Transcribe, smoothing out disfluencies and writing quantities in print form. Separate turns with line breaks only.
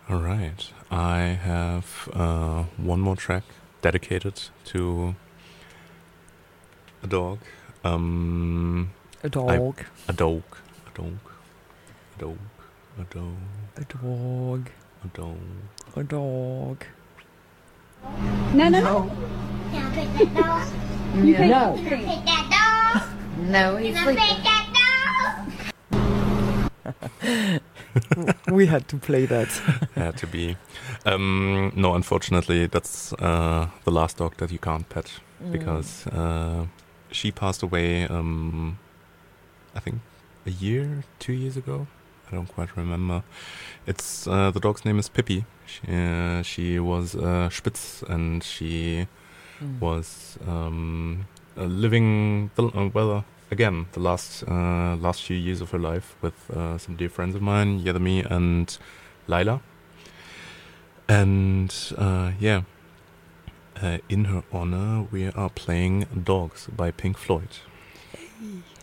All right. I have one more track dedicated to a dog.
A dog.
A dog. A dog. A dog. A dog.
A dog.
A dog.
A dog.
No.
Now pick that dog.
No.
Pick that dog.
No, he's
Pick
sleeping.
that dog.
We had to play that.
Had to be. No, unfortunately, that's the last dog that you can't pet because she passed away. I think a year, 2 years ago. I don't quite remember. It's the dog's name is Pippi. She was Spitz, and she was living again the last few years of her life with some dear friends of mine, Yadami and Laila. And in her honor, we are playing Dogs by Pink Floyd.